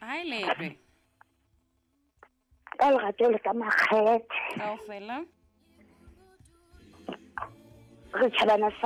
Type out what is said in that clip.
Hi Ledwe. ka lerato le ka makgethe Kaofela. re tšhabana